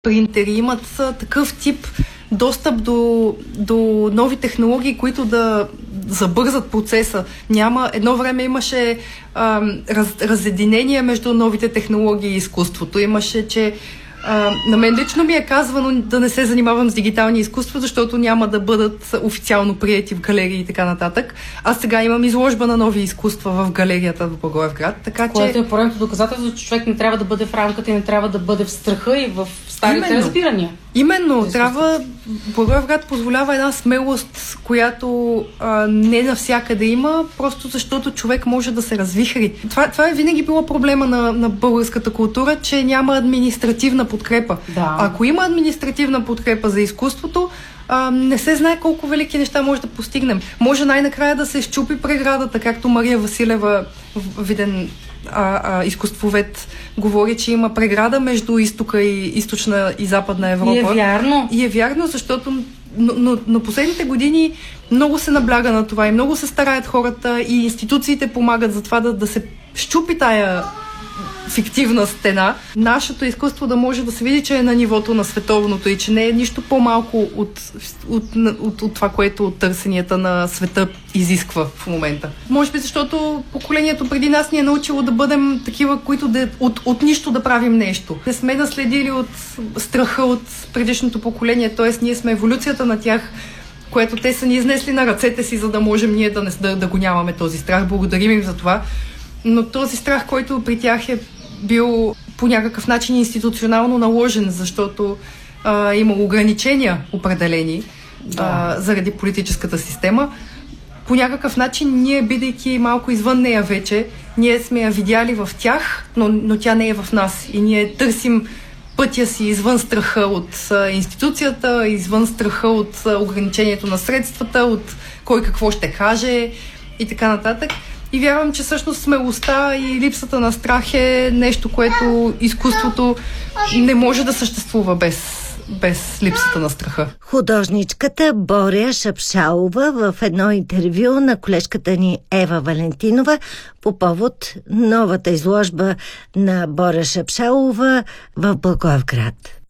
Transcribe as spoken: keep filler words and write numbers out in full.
принтери имат такъв тип достъп до, до нови технологии, които да забързат процеса. Няма, едно време имаше а, раз, разединение между новите технологии и изкуството. Имаше, че а, на мен лично ми е казвано да не се занимавам с дигитални изкуства, защото няма да бъдат официално приети в галерии и така нататък. Аз сега имам изложба на нови изкуства в галерията в Благоевград. Така, което че... е поредното доказателство, че човек не трябва да бъде в рамката и не трябва да бъде в страха и в старите Именно. разбирания. Именно, трябва, Благоевград позволява една смелост, която а, не навсякъде има, просто защото човек може да се развихри. Това, това е винаги било проблема на, на българската култура, че няма административна подкрепа. Да. Ако има административна подкрепа за изкуството, а, не се знае колко велики неща може да постигнем. Може най-накрая да се счупи преградата, както Мария Василева, виден а, а, изкуствовед, говори, че има преграда между изтока и източна и западна Европа. И е вярно. И е вярно, защото но, но, но последните години много се набляга на това и много се стараят хората и институциите помагат за това да, да се счупи тая фиктивна стена. Нашето изкуство да може да се види, че е на нивото на световното и че не е нищо по-малко от, от, от, от това, което търсенията на света изисква в момента. Може би защото поколението преди нас ни е научило да бъдем такива, които да, от, от нищо да правим нещо. Не сме наследили от страха от предишното поколение, т.е. ние сме еволюцията на тях, което те са ни изнесли на ръцете си, за да можем ние да, не, да, да го нямаме този страх. Благодарим им за това. Но този страх, който при тях е бил по някакъв начин институционално наложен, защото а, има ограничения определени да. а, заради политическата система. По някакъв начин ние, бидейки малко извън нея вече, ние сме я видяли в тях, но, но тя не е в нас. И ние търсим пътя си извън страха от а, институцията, извън страха от а, ограничението на средствата, от кой какво ще каже и така нататък. И вярвам, че всъщност смелостта и липсата на страх е нещо, което изкуството не може да съществува без, без липсата на страха. Художничката Боря Шапшалова в едно интервю на колежката ни Ева Валентинова по повод новата изложба на Боря Шапшалова в Благоевград.